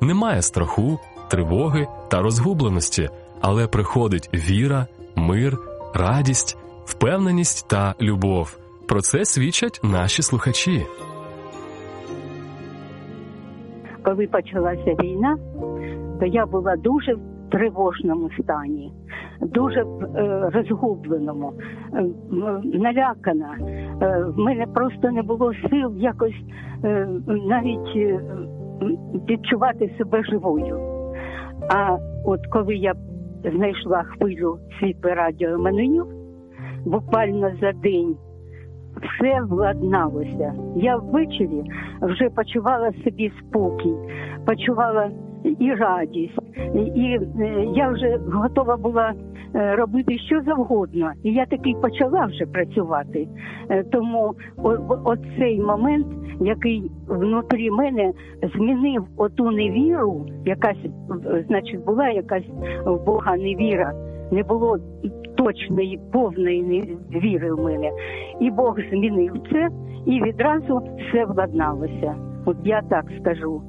немає страху, тривоги та розгубленості, але приходить віра, мир, радість, впевненість та любов. Про це свідчать наші слухачі. Коли почалася війна, то я була дуже в тривожному стані, дуже розгубленому, налякана. В мене просто не було сил якось навіть відчувати себе живою. А от коли я знайшла хвилю Світле Радіо Еммануїл, буквально за день все владналося. Я ввечері вже почувала собі спокій, почувала і радість, і я вже готова була робити що завгодно. І я таки почала вже працювати. Тому оцей момент, який внутрі мене змінив оту невіру, якась, значить, була якась в Бога невіра, не було точної, повної віри в мене. І Бог змінив це, і відразу все владналося. От я так скажу.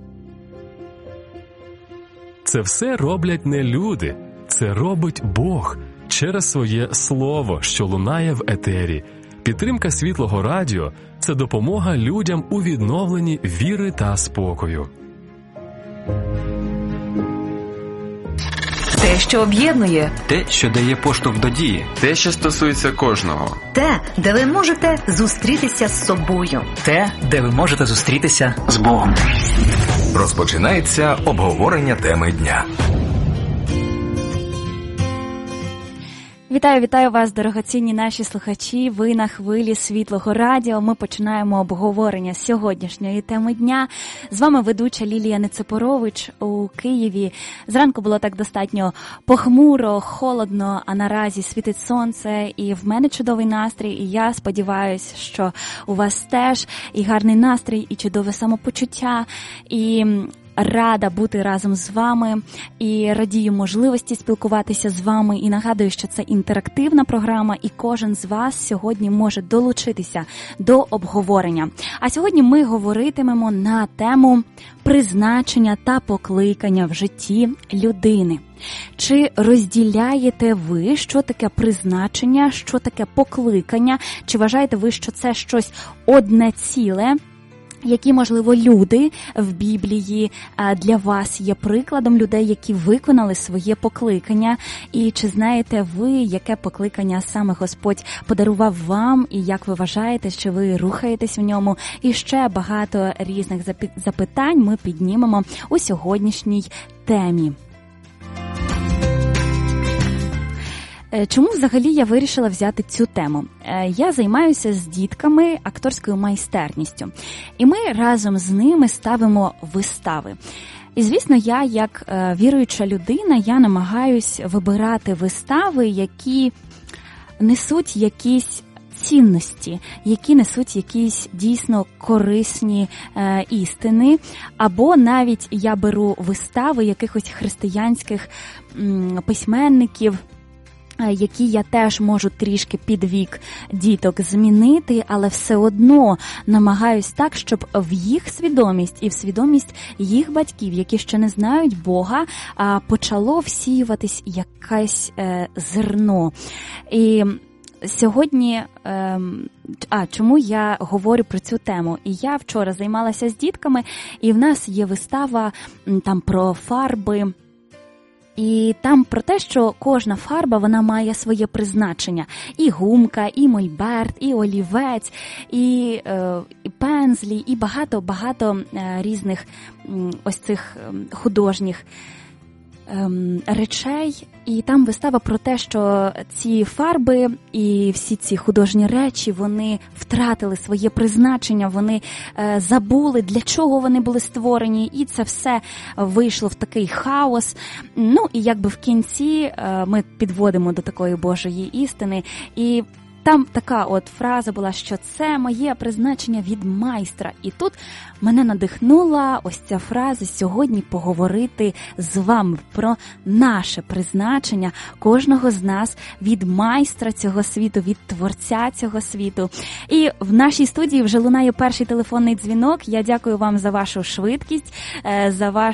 Це все роблять не люди, це робить Бог через своє слово, що лунає в етері. Підтримка Світлого Радіо – це допомога людям у відновленні віри та спокою. Те, що об'єднує. Те, що дає поштовх до дії. Те, що стосується кожного. Те, де ви можете зустрітися з собою. Те, де ви можете зустрітися з Богом. Розпочинається обговорення теми дня. Вітаю вас, дорогоцінні наші слухачі. Ви на хвилі Світлого Радіо. Ми починаємо обговорення сьогоднішньої теми дня. З вами ведуча Лілія Нецепорович у Києві. Зранку було так достатньо похмуро, холодно, а наразі світить сонце. І в мене чудовий настрій. І я сподіваюся, що у вас теж і гарний настрій, і чудове самопочуття, і рада бути разом з вами і радію можливості спілкуватися з вами. І нагадую, що це інтерактивна програма, і кожен з вас сьогодні може долучитися до обговорення. А сьогодні ми говоритимемо на тему призначення та покликання в житті людини. Чи розділяєте ви, що таке призначення, що таке покликання? Чи вважаєте ви, що це щось одне ціле? Які, можливо, люди в Біблії для вас є прикладом людей, які виконали своє покликання? І чи знаєте ви, яке покликання саме Господь подарував вам, і як ви вважаєте, що ви рухаєтесь в ньому? І ще багато різних запитань ми піднімемо у сьогоднішній темі. Чому взагалі я вирішила взяти цю тему? Я займаюся з дітками акторською майстерністю. І ми разом з ними ставимо вистави. І, звісно, я, як віруюча людина, я намагаюсь вибирати вистави, які несуть якісь цінності, які несуть якісь дійсно корисні істини. Або навіть я беру вистави якихось християнських письменників, які я теж можу трішки під вік діток змінити, але все одно намагаюсь так, щоб в їх свідомість і в свідомість їх батьків, які ще не знають Бога, почало всіюватись якесь зерно. І сьогодні, чому я говорю про цю тему? І я вчора займалася з дітками, і в нас є вистава там про фарби. І там про те, що кожна фарба, вона має своє призначення. І гумка, і мольберт, і олівець, і пензлі, і багато різних ось цих художніх речей. І там вистава про те, що ці фарби і всі ці художні речі, вони втратили своє призначення, вони забули, для чого вони були створені, і це все вийшло в такий хаос. Ну, і якби в кінці ми підводимо до такої Божої істини, і там така от фраза була, що це моє призначення від майстра. І тут мене надихнула ось ця фраза сьогодні поговорити з вами про наше призначення кожного з нас від майстра цього світу, від творця цього світу. І в нашій студії вже лунає перший телефонний дзвінок. Я дякую вам за вашу швидкість, за ваш